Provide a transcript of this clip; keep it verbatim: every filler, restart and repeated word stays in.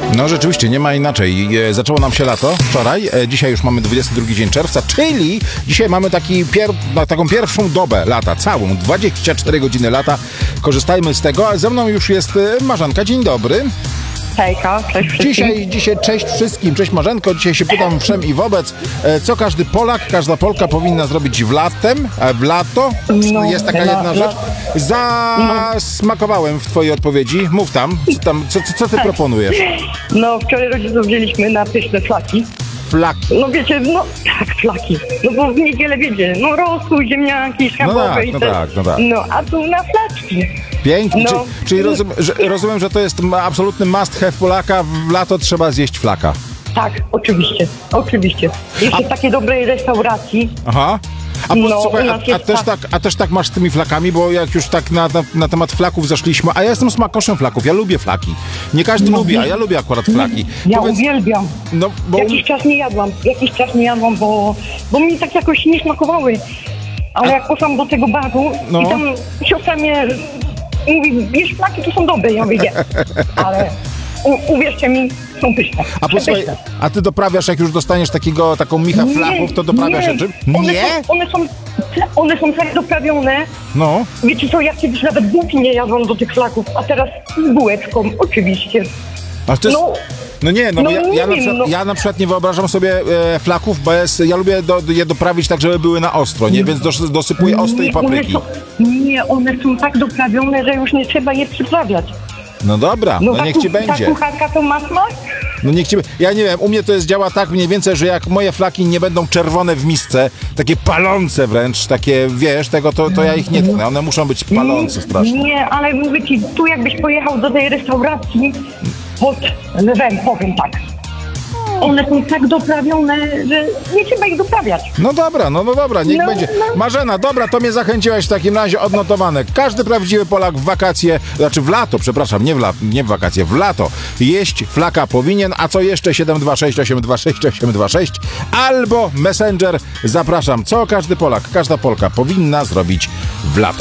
No rzeczywiście, nie ma inaczej. E, Zaczęło nam się lato wczoraj, e, dzisiaj już mamy dwudziesty drugi dzień czerwca, czyli dzisiaj mamy taki pier na taką pierwszą dobę lata, całą, dwadzieścia cztery godziny lata. Korzystajmy z tego, a ze mną już jest e, Marzanka. Dzień dobry. Hejka, cześć wszystkim. Dzisiaj, dzisiaj cześć wszystkim, cześć Marzenko. Dzisiaj się pytam wszem i wobec, e, co każdy Polak, każda Polka powinna zrobić w latem, e, w lato. No, jest taka la- jedna la- rzecz. Zasmakowałem w twojej odpowiedzi. Mów tam, co, tam, co, co, co ty proponujesz? No, wczoraj rodziców wzięliśmy na pyszne flaki. Flaki. No wiecie, no tak, flaki. No bo w niedzielę wiecie, no rosół, ziemniaki, schabowe tak, i no te. tak, no tak. No, a tu na flaczki. Pięknie. No. Czyli, czyli rozum, że, rozumiem, że to jest absolutny must have Polaka. W lato trzeba zjeść flaka. Tak, oczywiście, oczywiście. Jeszcze w takiej dobrej restauracji. Aha. A, po, No, słuchaj, u a, nas a, jest też tak. tak, a też tak masz z tymi flakami, bo jak już tak na, na, na temat flaków zeszliśmy, a ja jestem smakoszem flaków, ja lubię flaki. Nie każdy No, lubi, a wie- ja lubię akurat flaki. Ja Powiedz- uwielbiam. No, bo... Jakiś czas nie jadłam, jakiś czas nie jadłam, bo, bo mi tak jakoś nie smakowały. Ale jak poszłam do tego baru No. i tam siostra mnie mówi, wiesz, flaki to są dobre, ja mówię, nie. Ale u, uwierzcie mi, są pyszne. A posłuchaj, Przepyszne. a ty doprawiasz, jak już dostaniesz takiego, taką micha Nie, flachów, to doprawiasz nie. się czym? One Nie? Są, one, są, one są tak doprawione. No. Wiecie co, ja kiedyś nawet bułki nie jadłam do tych flaków, a teraz z bułeczką, oczywiście. A to jest... No, No nie, no, no ja, nie ja, na wiem, przykład, no. ja na przykład nie wyobrażam sobie e, flaków bez... Ja lubię do, je doprawić tak, żeby były na ostro, nie? Więc dos, dosypuję ostrej nie, one papryki. są, nie, one są tak doprawione, że już nie trzeba je przyprawiać. No dobra, no, ta niech ku- ci będzie. Ta kucharka to ma smak? No niech ci... Ja nie wiem, u mnie to jest działa tak mniej więcej, że jak moje flaki nie będą czerwone w misce, takie palące wręcz, takie, wiesz, tego, to, to ja ich nie tknę. One muszą być palące strasznie. Nie, ale mówię ci, tu jakbyś pojechał do tej restauracji pod lewem, powiem tak. One są tak doprawione, że nie trzeba ich doprawiać. No dobra, no, no dobra, niech No, będzie. no. Marzena, dobra, to mnie zachęciłaś w takim razie, odnotowane. Każdy prawdziwy Polak w wakacje, znaczy w lato, przepraszam, nie w, la, nie w wakacje, w lato jeść flaka powinien, a co jeszcze? siedem dwa sześć osiem dwa sześć osiem dwa sześć albo Messenger, zapraszam, co każdy Polak, każda Polka powinna zrobić w lato.